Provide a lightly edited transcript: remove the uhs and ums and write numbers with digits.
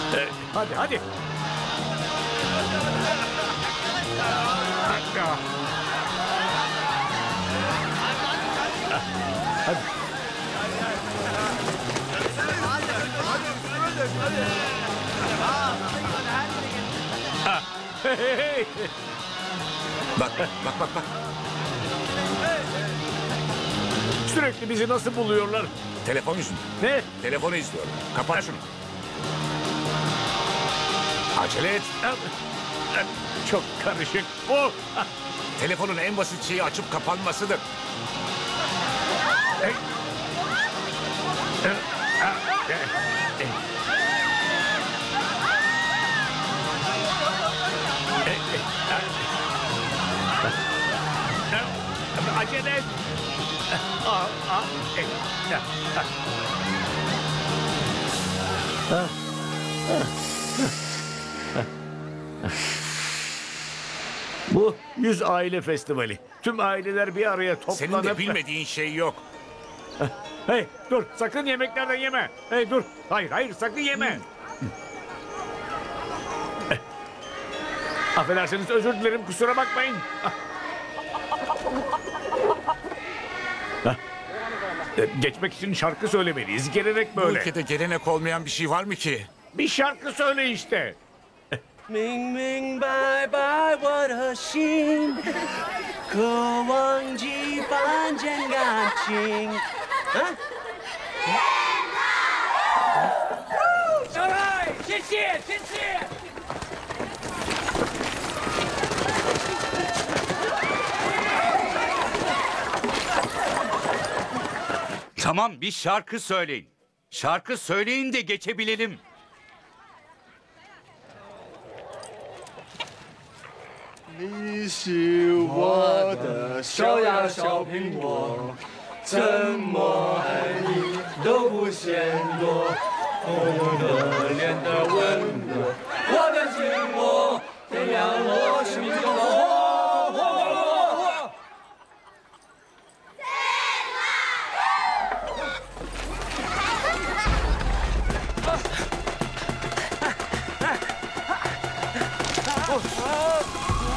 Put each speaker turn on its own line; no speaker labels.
Hadi hadi. Hadi. Hey.
Bak bak bak bak.
Sürekli bizi nasıl buluyorlar?
Telefon yüzünden.
Ne?
Telefonu izliyorum. Kapat şunu. Acele et.
Çok karışık bu.
Telefonun en basit şeyi açıp kapanmasıdır.
Acele et. Bu 100 aile festivali. Tüm aileler bir araya
Senin de
toplanıp...
bilmediğin şey yok.
Hey dur, sakın yemeklerden yeme. Hey dur, hayır hayır, sakın yeme. Affedersiniz, özür dilerim, kusura bakmayın. Geçmek için şarkı söylemeliyiz. Gelenek
Bu
böyle.
ülkede gelenek olmayan bir şey var mı ki?
Bir şarkı söyle işte.
明明白白我的心，可忘记凡间感情。啊！小赖，谢谢谢谢。
Tamam, bir şarkı söyleyin. Şarkı söyleyin de geçebilelim.
你是我的小呀小苹果，怎么爱你都不嫌多。红红的脸的温柔，